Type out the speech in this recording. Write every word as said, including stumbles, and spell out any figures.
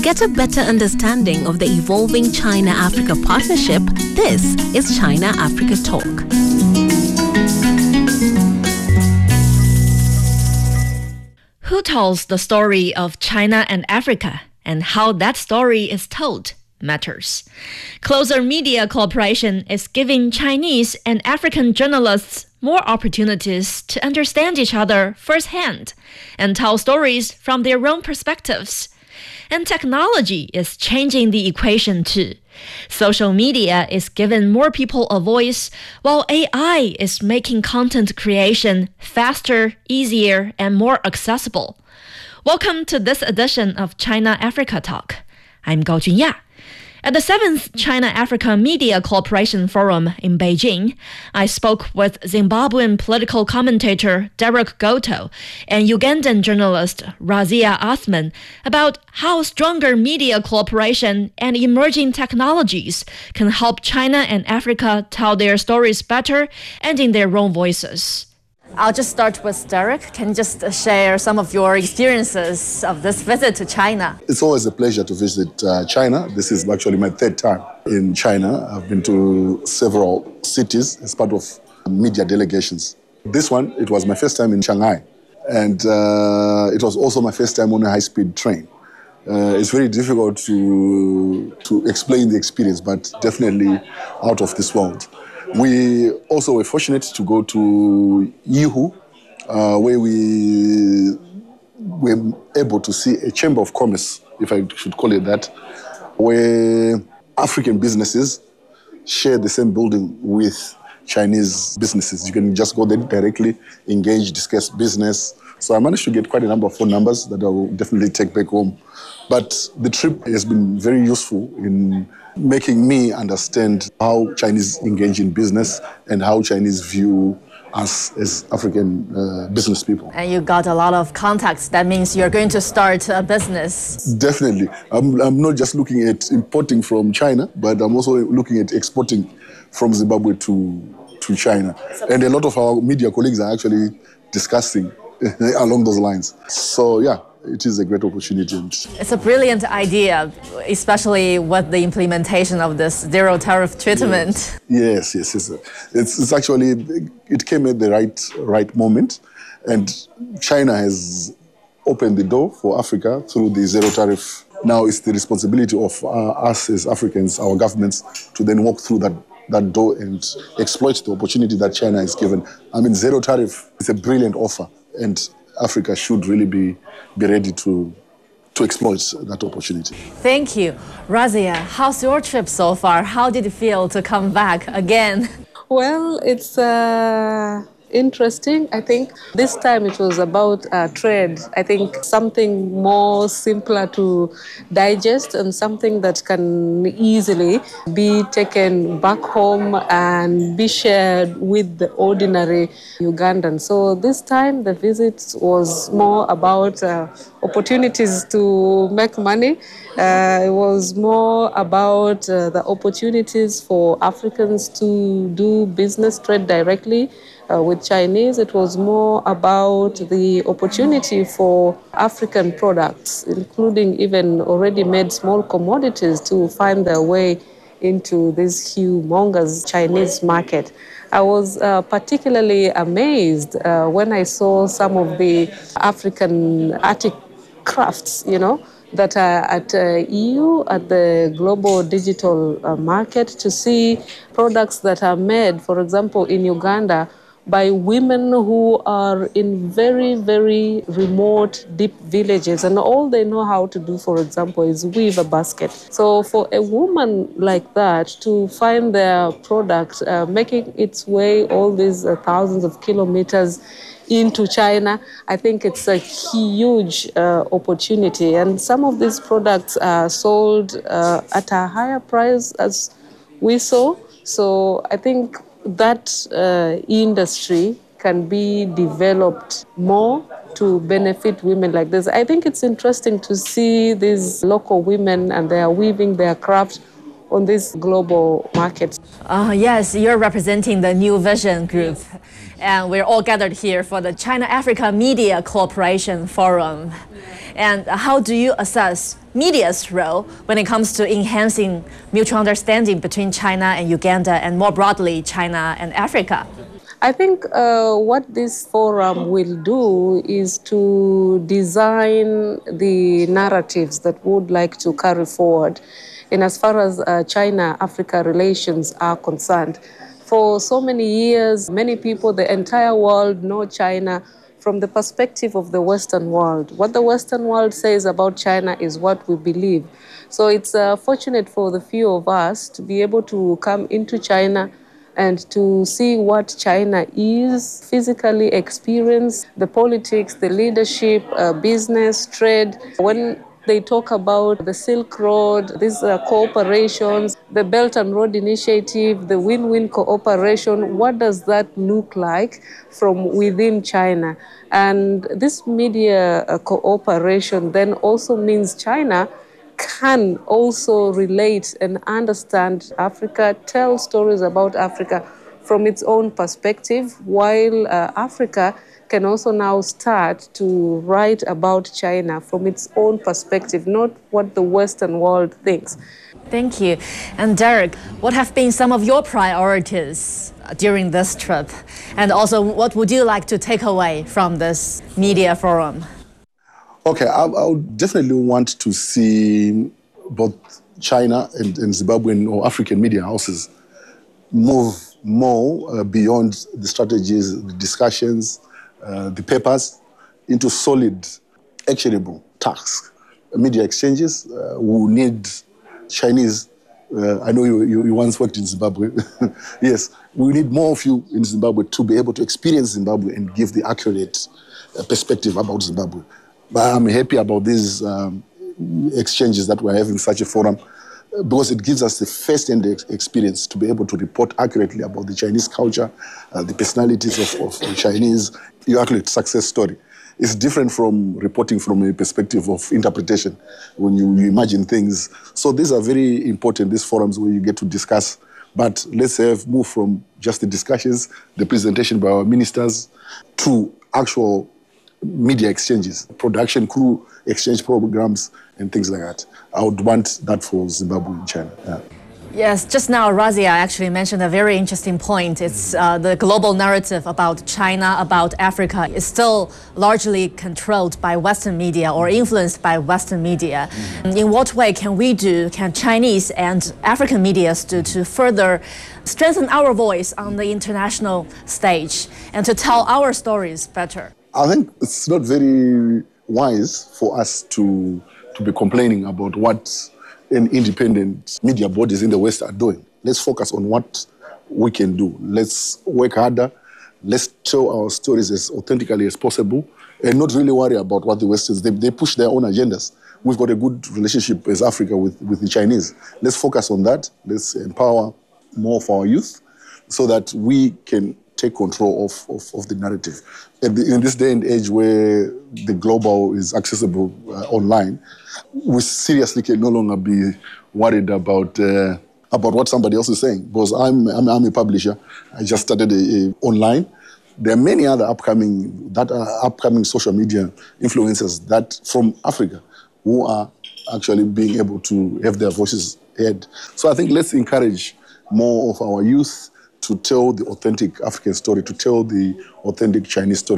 get a better understanding of the evolving China-Africa partnership, this is China-Africa Talk. Who tells the story of China and Africa, and how that story is told matters. Closer media cooperation is giving Chinese and African journalists more opportunities to understand each other firsthand and tell stories from their own perspectives. And technology is changing the equation too. Social media is giving more people a voice, while A I is making content creation faster, easier, and more accessible. Welcome to this edition of China-Africa Talk. I'm Gao Junya. At the seventh China-Africa Media Cooperation Forum in Beijing, I spoke with Zimbabwean political commentator Derek Goto and Ugandan journalist Razia Athman about how stronger media cooperation and emerging technologies can help China and Africa tell their stories better and in their own voices. I'll just start with Derek. Can you just share some of your experiences of this visit to China? It's always a pleasure to visit uh, China. This is actually my third time in China. I've been to several cities as part of media delegations. This one, it was my first time in Shanghai. And uh, it was also my first time on a high-speed train. Uh, it's very difficult to, to explain the experience, but definitely out of this world. We also were fortunate to go to Yiwu, uh, where we were able to see a chamber of commerce, if I should call it that, where African businesses share the same building with Chinese businesses. You can just go there directly, engage, discuss business. So I managed to get quite a number of phone numbers that I will definitely take back home. But the trip has been very useful in making me understand how Chinese engage in business and how Chinese view us as African uh, business people. And you got a lot of contacts. That means you're going to start a business. Definitely. I'm, I'm not just looking at importing from China, but I'm also looking at exporting from Zimbabwe to, to China. And a lot of our media colleagues are actually discussing along those lines. So, yeah. It is a great opportunity. It's a brilliant idea, especially with the implementation of this zero tariff treatment. Yes, yes, yes. It's, it's actually, it came at the right, right moment. And China has opened the door for Africa through the zero tariff. Now it's the responsibility of uh, us as Africans, our governments, to then walk through that, that door and exploit the opportunity that China has given. I mean, zero tariff is a brilliant offer. And Africa should really be, be ready to, to exploit that opportunity. Thank you. Razia, how's your trip so far? How did it feel to come back again? Well, it's uh, interesting. I think this time it was about uh, trade. I think something more simpler to digest and something that can easily be taken back home and be shared with the ordinary Ugandan. So this time the visit was more about uh, opportunities to make money. Uh, it was more about uh, the opportunities for Africans to do business, trade directly uh, with Chinese. It was more about the opportunity for African products, including even already made small commodities, to find their way into this humongous Chinese market. I was uh, particularly amazed uh, when I saw some of the African artic crafts, you know, that are at uh, E U, at the global digital uh, market, to see products that are made, for example, in Uganda, by women who are in very, very remote, deep villages. And all they know how to do, for example, is weave a basket. So for a woman like that to find their product uh, making its way all these uh, thousands of kilometers into China, I think it's a huge uh, opportunity. And some of these products are sold uh, at a higher price as we saw. So I think that uh, industry can be developed more to benefit women like this. I think it's interesting to see these local women and they are weaving their craft on this global market. Uh, yes, you're representing the New Vision Group, and we're all gathered here for the China-Africa Media Cooperation Forum. And how do you assess media's role when it comes to enhancing mutual understanding between China and Uganda, and more broadly, China and Africa? I think uh, what this forum will do is to design the narratives that we would like to carry forward in as far as uh, China-Africa relations are concerned. For so many years, many people, the entire world know China from the perspective of the Western world. What the Western world says about China is what we believe. So it's uh, fortunate for the few of us to be able to come into China and to see what China is, physically experience the politics, the leadership, uh, business, trade. When they talk about the Silk Road, these uh, cooperations, the Belt and Road Initiative, the win-win cooperation, what does that look like from within China? And this media uh, cooperation then also means China can also relate and understand Africa, tell stories about Africa from its own perspective, while uh, Africa can also now start to write about China from its own perspective, not what the Western world thinks. Thank you. And Derek, what have been some of your priorities during this trip? And also, what would you like to take away from this media forum? Okay, I, I would definitely want to see both China and, and Zimbabwean or African media houses move more uh, beyond the strategies, the discussions, uh, the papers, into solid, actionable tasks. Media exchanges uh, who need Chinese. Uh, I know you, you, you once worked in Zimbabwe. Yes, we need more of you in Zimbabwe to be able to experience Zimbabwe and give the accurate uh, perspective about Zimbabwe. But I'm happy about these um, exchanges that we're having such a forum, because it gives us the first-hand ex experience to be able to report accurately about the Chinese culture, uh, the personalities of, of the Chinese, your accurate success story. It's different from reporting from a perspective of interpretation when you, you imagine things. So these are very important, these forums where you get to discuss. But let's have move from just the discussions, the presentation by our ministers, to actual media exchanges, production crew exchange programs, and things like that. I would want that for Zimbabwe and China. Yeah. Yes, just now Razia actually mentioned a very interesting point. It's uh, the global narrative about China, about Africa is still largely controlled by Western media or influenced by Western media. Mm-hmm. In what way can we do, can Chinese and African media do to further strengthen our voice on the international stage and to tell our stories better? I think it's not very wise for us to, to be complaining about what and independent media bodies in the West are doing. Let's focus on what we can do. Let's work harder. Let's tell our stories as authentically as possible and not really worry about what the West is. They, they push their own agendas. We've got a good relationship as Africa with, with the Chinese. Let's focus on that. Let's empower more of our youth so that we can take control of, of, of the narrative. The, in this day and age where the global is accessible uh, online, we seriously can no longer be worried about uh, about what somebody else is saying. Because I'm, I'm, I'm a publisher. I just started a, a online. There are many other upcoming that are upcoming social media influencers that from Africa who are actually being able to have their voices heard. So I think let's encourage more of our youth to tell the authentic African story, to tell the authentic Chinese story.